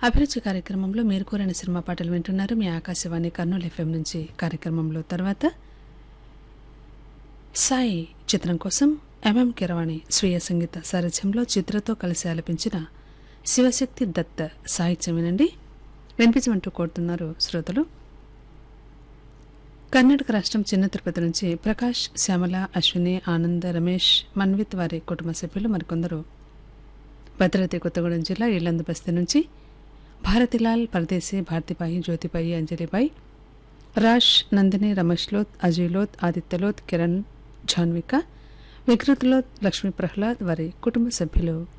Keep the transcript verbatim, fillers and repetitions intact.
అభిరుచి కార్యక్రమంలో మీరు కోరిన సినిమా పాటలు వింటున్నారు మీ ఆకాశవాణి కర్నూలు ఎఫ్ఎం నుంచి. కార్యక్రమంలో తర్వాత సాయి చిత్రం కోసం ఎంఎం కిరవాణి స్వీయ సంగీత సారథ్యంలో చిత్రతో కలిసి ఆలపించిన శివశక్తి దత్త సాహిత్యం వినండి, వినిపించమంటూ కోరుతున్నారు శ్రోతలు. కర్ణాటక రాష్ట్రం చిన్న తిరుపతి నుంచి ప్రకాష్, శ్యామల, అశ్విని, ఆనంద్, రమేష్, మన్విత్ వారి కుటుంబ సభ్యులు మరికొందరు భద్రాద్రి కొత్తగూడెం జిల్లా ఇల్లందు బస్తీ నుంచి భారతిలాల్, పరదేశీ, భారతిబాయి, జ్యోతిబాయి, అంజలిబాయి, రాష్, నందిని, రమేష్లోత్, అజయ్లోత్, ఆదిత్యలోత్, కిరణ్, జాన్విక, వికృతిలోత్, లక్ష్మీ ప్రహ్లాద్ వారి కుటుంబ సభ్యులు